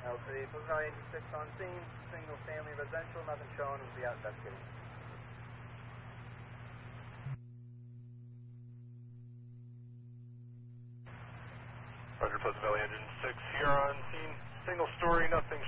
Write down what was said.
L3, Pleasant Valley 86 on scene, single family residential, nothing shown, we'll be out investigating. Roger, Pleasant Valley Engine 6 here on scene, single story, nothing